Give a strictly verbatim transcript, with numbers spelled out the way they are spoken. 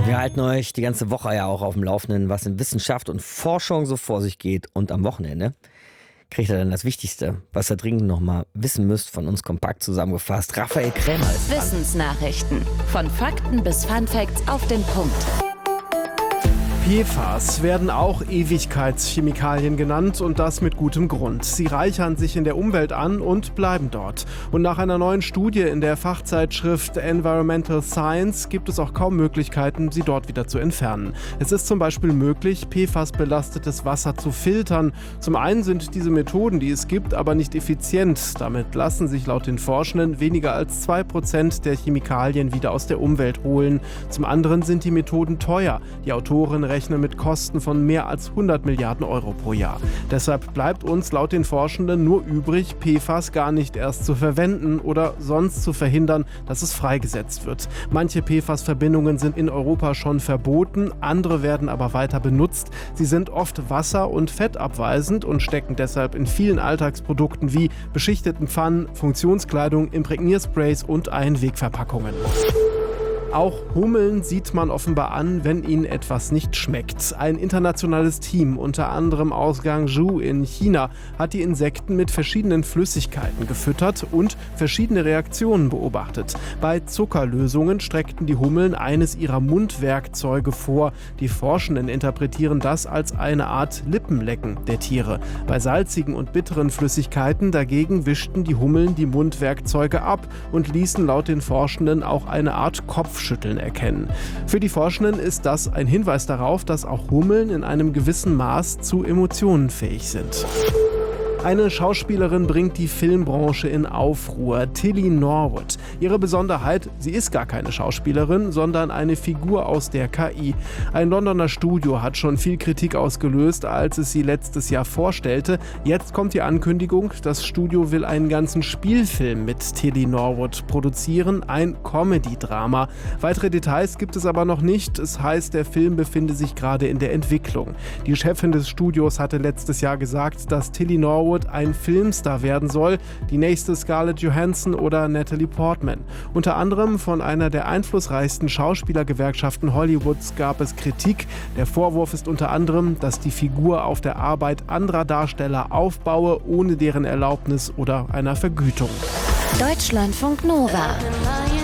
Wir halten euch die ganze Woche ja auch auf dem Laufenden, was in Wissenschaft und Forschung so vor sich geht. Und am Wochenende kriegt ihr dann das Wichtigste, was ihr dringend noch mal wissen müsst, von uns kompakt zusammengefasst. Raphael Krämer ist dran. Wissensnachrichten. Von Fakten bis Funfacts auf den Punkt. P F A S werden auch Ewigkeitschemikalien genannt und das mit gutem Grund. Sie reichern sich in der Umwelt an und bleiben dort. Und nach einer neuen Studie in der Fachzeitschrift Environmental Science gibt es auch kaum Möglichkeiten, sie dort wieder zu entfernen. Es ist zum Beispiel möglich, P F A S-belastetes Wasser zu filtern. Zum einen sind diese Methoden, die es gibt, aber nicht effizient. Damit lassen sich laut den Forschenden weniger als zwei Prozent der Chemikalien wieder aus der Umwelt holen. Zum anderen sind die Methoden teuer. Die Autoren rechnen mit Kosten von mehr als hundert Milliarden Euro pro Jahr. Deshalb bleibt uns laut den Forschenden nur übrig, P F A S gar nicht erst zu verwenden oder sonst zu verhindern, dass es freigesetzt wird. Manche P F A S-Verbindungen sind in Europa schon verboten, andere werden aber weiter benutzt. Sie sind oft wasser- und fettabweisend und stecken deshalb in vielen Alltagsprodukten wie beschichteten Pfannen, Funktionskleidung, Imprägniersprays und Einwegverpackungen. Auch Hummeln sieht man offenbar an, wenn ihnen etwas nicht schmeckt. Ein internationales Team, unter anderem aus Guangzhou in China, hat die Insekten mit verschiedenen Flüssigkeiten gefüttert und verschiedene Reaktionen beobachtet. Bei Zuckerlösungen streckten die Hummeln eines ihrer Mundwerkzeuge vor. Die Forschenden interpretieren das als eine Art Lippenlecken der Tiere. Bei salzigen und bitteren Flüssigkeiten dagegen wischten die Hummeln die Mundwerkzeuge ab und ließen laut den Forschenden auch eine Art Kopfschütteln erkennen. Für die Forschenden ist das ein Hinweis darauf, dass auch Hummeln in einem gewissen Maß zu Emotionen fähig sind. Eine Schauspielerin bringt die Filmbranche in Aufruhr, Tilly Norwood. Ihre Besonderheit, sie ist gar keine Schauspielerin, sondern eine Figur aus der K I. Ein Londoner Studio hat schon viel Kritik ausgelöst, als es sie letztes Jahr vorstellte. Jetzt kommt die Ankündigung, das Studio will einen ganzen Spielfilm mit Tilly Norwood produzieren, ein Comedy-Drama. Weitere Details gibt es aber noch nicht. Es heißt, der Film befinde sich gerade in der Entwicklung. Die Chefin des Studios hatte letztes Jahr gesagt, dass Tilly Norwood ein Filmstar werden soll, die nächste Scarlett Johansson oder Natalie Portman. Unter anderem von einer der einflussreichsten Schauspielergewerkschaften Hollywoods gab es Kritik. Der Vorwurf ist unter anderem, dass die Figur auf der Arbeit anderer Darsteller aufbaue, ohne deren Erlaubnis oder einer Vergütung. Deutschlandfunk Nova.